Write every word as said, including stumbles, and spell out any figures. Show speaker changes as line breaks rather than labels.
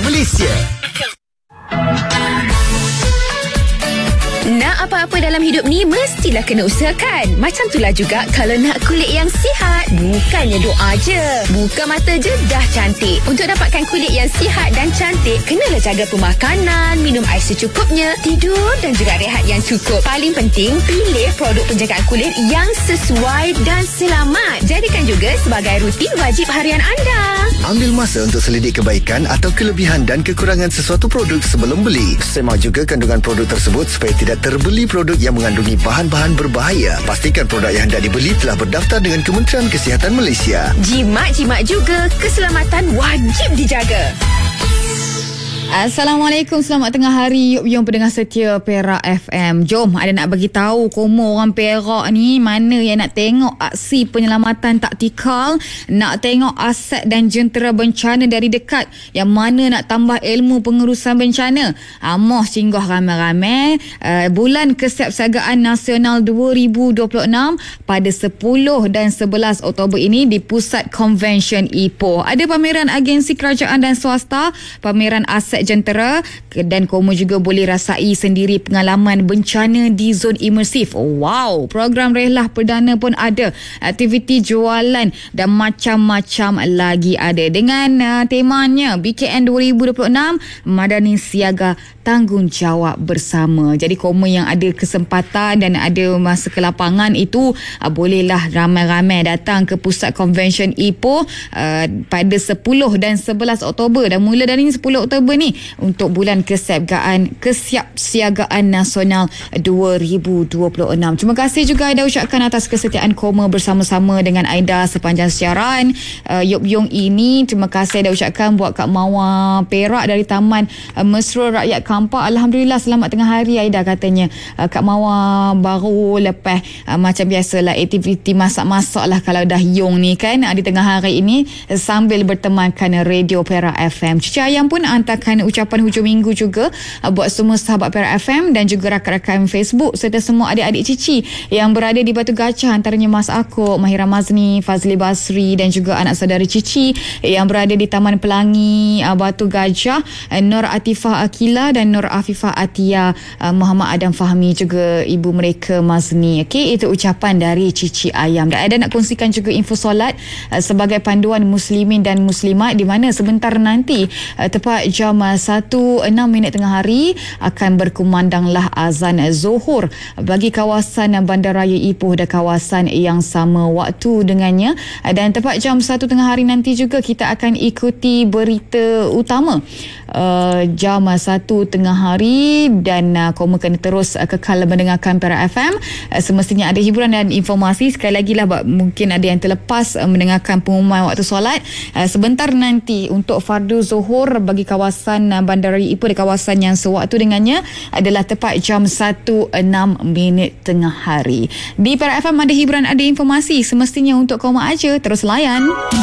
Malaysia.
Nak apa-apa dalam hidup ni mestilah kena usahakan. Macam itulah juga kalau nak kulit yang sihat. Bukannya doa je. Buka mata je dah cantik. Untuk dapatkan kulit yang sihat dan cantik, kenalah jaga pemakanan, minum air secukupnya, tidur dan juga rehat yang cukup. Paling penting, pilih produk penjagaan kulit yang sesuai dan selamat. Jadikan juga sebagai rutin wajib harian anda.
Ambil masa untuk selidik kebaikan atau kelebihan dan kekurangan sesuatu produk sebelum beli. Semak juga kandungan produk tersebut supaya tidak terbeli produk yang mengandungi bahan-bahan berbahaya. Pastikan produk yang hendak dibeli telah berdaftar dengan Kementerian Kesihatan Malaysia.
Jimat-jimat juga, keselamatan wajib dijaga.
Assalamualaikum, selamat tengah hari Yop-Yom pendengar setia Perak F M. Jom, ada nak bagi tahu komo orang Perak ni mana yang nak tengok aksi penyelamatan taktikal, nak tengok aset dan jentera bencana dari dekat, yang mana nak tambah ilmu pengurusan bencana. Amoh singgah ramai-ramai uh, bulan Kesiapsiagaan Nasional dua ribu dua puluh enam pada sepuluh dan sebelas Oktober ini di Pusat Convention Ipoh. Ada pameran agensi kerajaan dan swasta, pameran aset jentera, dan kamu juga boleh rasai sendiri pengalaman bencana di zon imersif. Wow, program rehlah perdana pun ada, aktiviti jualan dan macam-macam lagi ada. Dengan uh, temanya B K N dua ribu dua puluh enam Madani Siaga Tanggungjawab Bersama. Jadi kamu yang ada kesempatan dan ada masa ke lapangan itu, uh, bolehlah ramai-ramai datang ke Pusat Convention Ipoh uh, pada sepuluh dan sebelas Oktober, dan mula dari sepuluh Oktober ni untuk bulan kesiapsiagaan Kesiapsiagaan Nasional dua ribu dua puluh enam. Terima kasih juga Aida ucapkan atas kesetiaan Koma bersama-sama dengan Aida sepanjang siaran uh, Yop-Yong ini. Terima kasih Aida ucapkan buat Kak Mawar Perak dari Taman uh, Mesra Rakyat Kampak. Alhamdulillah, selamat tengah hari Aida katanya. uh, Kak Mawar baru lepas uh, macam biasalah aktiviti masak-masak lah kalau dah Yong ni kan, uh, di tengah hari ini uh, sambil bertemankan Radio Perak F M. Cici Ayam pun hantarkan ucapan hujung minggu juga uh, buat semua sahabat Perak F M dan juga rakan-rakan Facebook serta semua adik-adik Cici yang berada di Batu Gajah, antaranya Mas Akuk, Mahira Mazni, Fazli Basri dan juga anak saudara Cici yang berada di Taman Pelangi uh, Batu Gajah, uh, Nur Atifah Akila dan Nur Afifah Atia, uh, Muhammad Adam Fahmi juga ibu mereka Mazni. Okey, itu ucapan dari Cici Ayam. Dan ada nak kongsikan juga info solat uh, sebagai panduan muslimin dan muslimat, di mana sebentar nanti uh, tepat jam satu enam minit tengah hari akan berkumandanglah azan Zuhur bagi kawasan Bandaraya Ipoh dan kawasan yang sama waktu dengannya. Dan tepat jam satu tengah hari nanti juga kita akan ikuti berita utama uh, jam satu tengah hari, dan uh, kamu kena terus uh, kekal mendengarkan Perak F M. Uh, semestinya ada hiburan dan informasi. Sekali lagi lah, mungkin ada yang terlepas uh, mendengarkan pengumuman waktu solat. Uh, sebentar nanti untuk fardu Zuhur bagi kawasan Bandaraya Ipoh di kawasan yang sewaktu dengannya adalah tepat jam satu enam minit tengah hari. Di Perak F M ada hiburan, ada informasi. Semestinya untuk kamu aja terus layan.